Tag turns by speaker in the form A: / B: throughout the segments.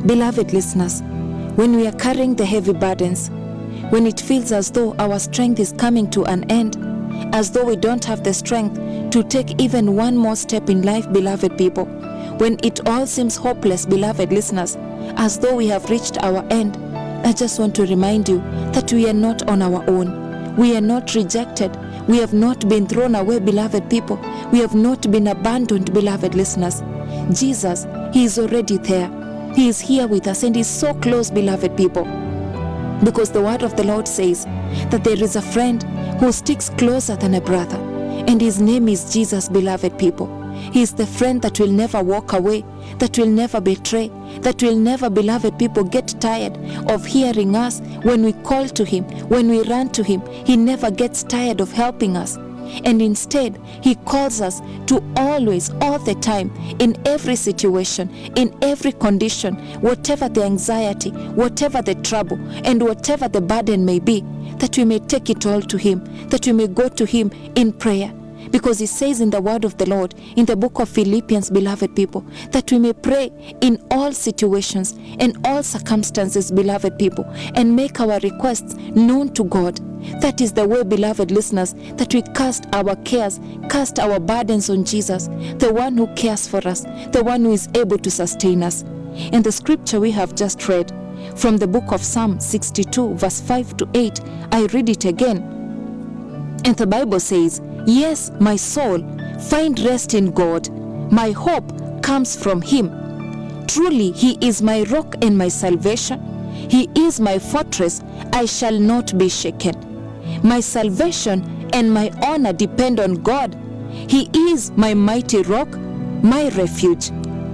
A: Beloved listeners, when we are carrying the heavy burdens, when it feels as though our strength is coming to an end, as though we don't have the strength to take even one more step in life, beloved people, when it all seems hopeless, beloved listeners, as though we have reached our end, I just want to remind you that we are not on our own. We are not rejected. We have not been thrown away, beloved people. We have not been abandoned, beloved listeners. Jesus, He is already there. He is here with us, and He is so close, beloved people. Because the word of the Lord says that there is a friend who sticks closer than a brother, and His name is Jesus, beloved people. He is the friend that will never walk away, that will never betray, that will never, beloved people, get tired of hearing us when we call to Him, when we run to Him. He never gets tired of helping us. And instead, He calls us to always, all the time, in every situation, in every condition, whatever the anxiety, whatever the trouble, and whatever the burden may be, that we may take it all to Him, that we may go to Him in prayer. Because He says in the word of the Lord, in the book of Philippians, beloved people, that we may pray in all situations and all circumstances, beloved people, and make our requests known to God. That is the way, beloved listeners, that we cast our cares, cast our burdens on Jesus, the one who cares for us, the one who is able to sustain us. In the scripture we have just read, from the book of Psalm 62, verse 5 to 8, I read it again. And the Bible says, "Yes, my soul, find rest in God. My hope comes from Him. Truly, He is my rock and my salvation. He is my fortress. I shall not be shaken. My salvation and my honor depend on God. He is my mighty rock, my refuge."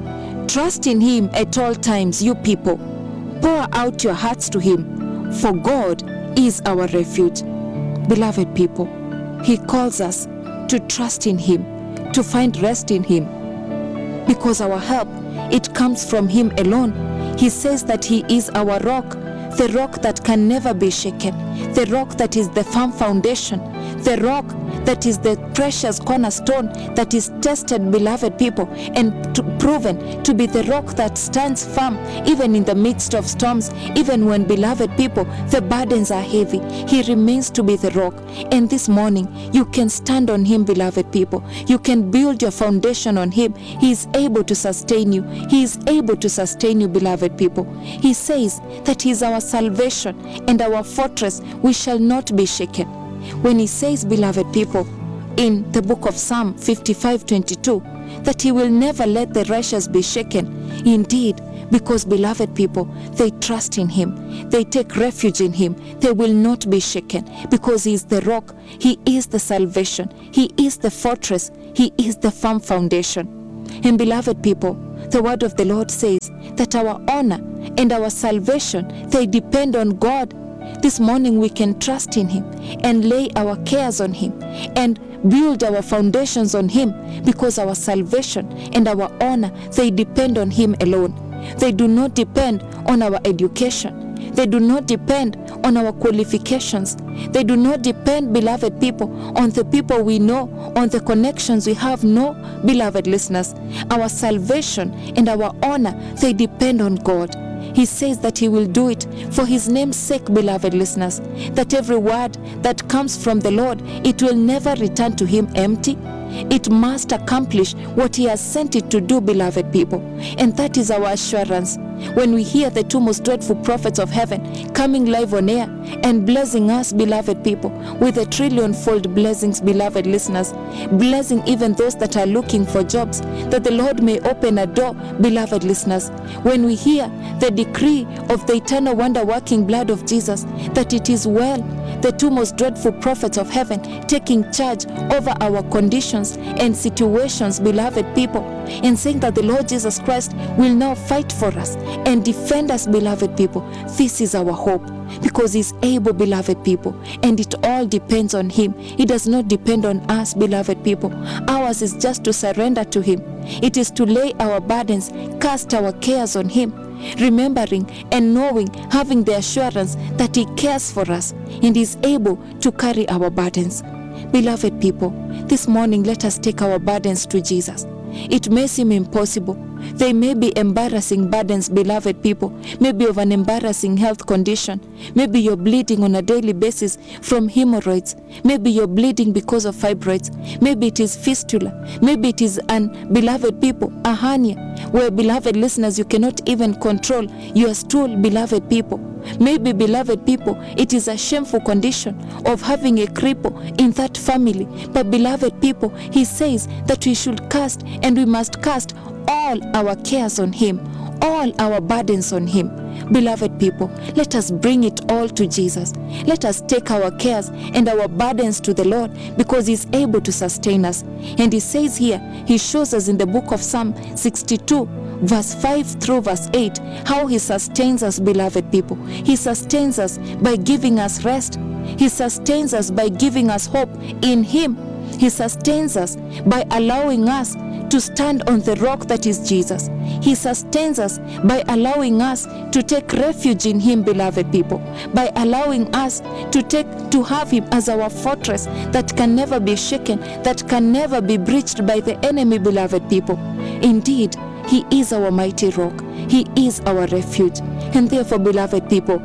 A: Trust in Him at all times, you people. Pour out your hearts to Him, for God is our refuge. Beloved people, He calls us to trust in Him, to find rest in Him, because our help, it comes from Him alone. He says that He is our rock, the rock that can never be shaken, the rock that is the firm foundation, the rock that is the precious cornerstone that is tested, beloved people, and proven to be the rock that stands firm even in the midst of storms, even when, beloved people, the burdens are heavy. He remains to be the rock. And this morning, you can stand on Him, beloved people. You can build your foundation on Him. He is able to sustain you. He is able to sustain you, beloved people. He says that He is our salvation and our fortress. We shall not be shaken. When He says, beloved people, in the book of Psalm 55:22, that He will never let the righteous be shaken. Indeed, because, beloved people, they trust in Him. They take refuge in Him. They will not be shaken, because He is the rock. He is the salvation. He is the fortress. He is the firm foundation. And, beloved people, the word of the Lord says that our honor and our salvation, they depend on God. This morning we can trust in Him and lay our cares on Him and build our foundations on Him, because our salvation and our honor, they depend on Him alone. They do not depend on our education. They do not depend on our qualifications. They do not depend, beloved people, on the people we know, on the connections we have. No, beloved listeners, our salvation and our honor, they depend on God. He says that He will do it for His name's sake, beloved listeners, that every word that comes from the Lord, it will never return to Him empty. It must accomplish what He has sent it to do, beloved people. And that is our assurance. When we hear the two most dreadful prophets of heaven coming live on air and blessing us, beloved people, with a trillion-fold blessings, beloved listeners, blessing even those that are looking for jobs, that the Lord may open a door, beloved listeners. When we hear the decree of the eternal wonder-working blood of Jesus, that it is well, the two most dreadful prophets of heaven taking charge over our conditions and situations, beloved people, and saying that the Lord Jesus Christ will now fight for us and defend us, beloved people. This is our hope, because He's able, beloved people, and it all depends on Him. It does not depend on us, beloved people. Ours is just to surrender to Him. It is to lay our burdens, cast our cares on Him, remembering and knowing, having the assurance that He cares for us and is able to carry our burdens. Beloved people, this morning let us take our burdens to Jesus. It may seem impossible. They may be embarrassing burdens, beloved people, maybe of an embarrassing health condition. Maybe you're bleeding on a daily basis from hemorrhoids. Maybe you're bleeding because of fibroids. Maybe it is fistula. Maybe it is beloved people, a hernia, where, beloved listeners, you cannot even control your stool, beloved people. Maybe, beloved people, it is a shameful condition of having a cripple in that family. But, beloved people, he says that we should cast, and we must cast all our cares on him, all our burdens on him. Beloved people, let us bring it all to Jesus. Let us take our cares and our burdens to the Lord, because he's able to sustain us. And he says here, he shows us in the book of Psalm 62, verse 5 through verse 8, how he sustains us, beloved people. He sustains us by giving us rest. He sustains us by giving us hope in him. He sustains us by allowing us to stand on the rock that is Jesus. He sustains us by allowing us to take refuge in him, beloved people, by allowing us to have him as our fortress that can never be shaken, that can never be breached by the enemy, beloved people. Indeed, he is our mighty rock. He is our refuge. And therefore, beloved people,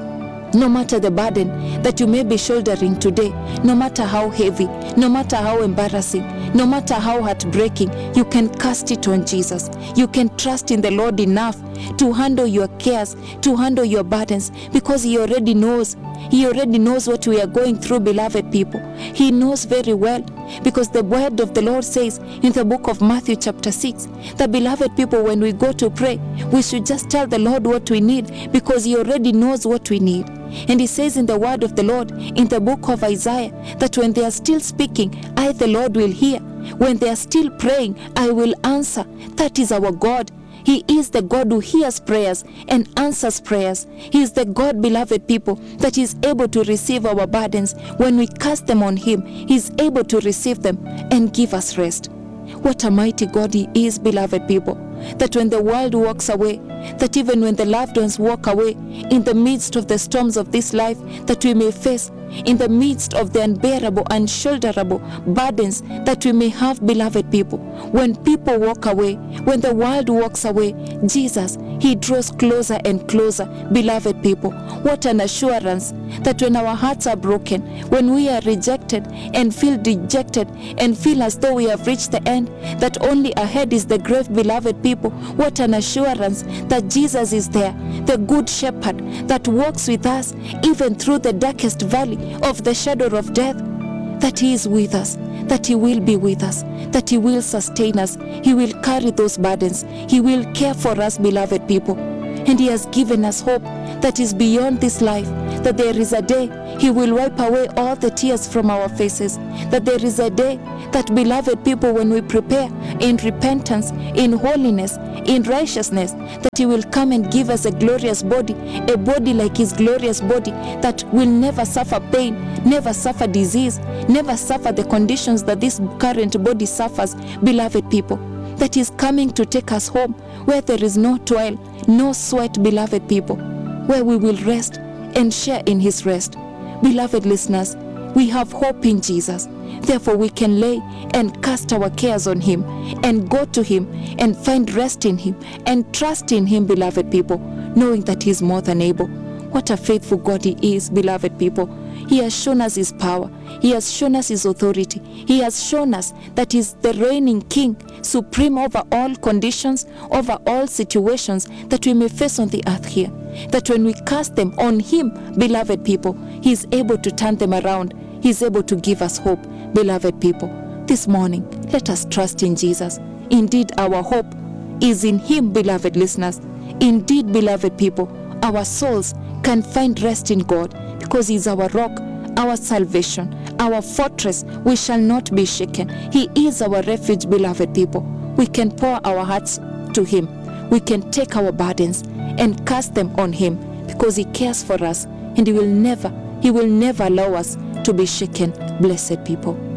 A: no matter the burden that you may be shouldering today, no matter how heavy, no matter how embarrassing, no matter how heartbreaking, you can cast it on Jesus. You can trust in the Lord enough to handle your cares, to handle your burdens, because he already knows. He already knows what we are going through, beloved people. He knows very well, because the word of the Lord says in the book of Matthew chapter 6, that, beloved people, when we go to pray, we should just tell the Lord what we need, because he already knows what we need. And he says in the word of the Lord in the book of Isaiah that when they are still speaking, I, the Lord, will hear. When they are still praying, I will answer. That is our God. He is the God who hears prayers and answers prayers. He is the God, beloved people, that is able to receive our burdens. When we cast them on him, he is able to receive them and give us rest. What a mighty God he is, beloved people, that when the world walks away, that even when the loved ones walk away, in the midst of the storms of this life that we may face, in the midst of the unbearable, unshoulderable burdens that we may have, beloved people, when people walk away, when the world walks away, Jesus, he draws closer and closer, beloved people. What an assurance that when our hearts are broken, when we are rejected and feel dejected and feel as though we have reached the end, that only ahead is the grave, beloved people. What an assurance that Jesus is there, the good shepherd that walks with us even through the darkest valley of the shadow of death, that he is with us, that he will be with us, that he will sustain us, he will carry those burdens, he will care for us, beloved people. And he has given us hope that is beyond this life, that there is a day he will wipe away all the tears from our faces, that there is a day that, beloved people, when we prepare in repentance, in holiness, in righteousness, that he will come and give us a glorious body, a body like his glorious body, that will never suffer pain, never suffer disease, never suffer the conditions that this current body suffers, beloved people, that is coming to take us home, where there is no toil, no sweat, beloved people, where we will rest and share in his rest. Beloved listeners, we have hope in Jesus. Therefore, we can lay and cast our cares on him and go to him and find rest in him and trust in him, beloved people, knowing that he is more than able. What a faithful God he is, beloved people. He has shown us his power. He has shown us his authority. He has shown us that he is the reigning king, supreme over all conditions, over all situations that we may face on the earth here. That when we cast them on him, beloved people, he is able to turn them around. He is able to give us hope, beloved people. This morning, let us trust in Jesus. Indeed, our hope is in him, beloved listeners. Indeed, beloved people, our souls can find rest in God, because he is our rock, our salvation, our fortress. We shall not be shaken. He is our refuge, beloved people. We can pour our hearts to him. We can take our burdens and cast them on him, because he cares for us, and he will never allow us to be shaken, blessed people.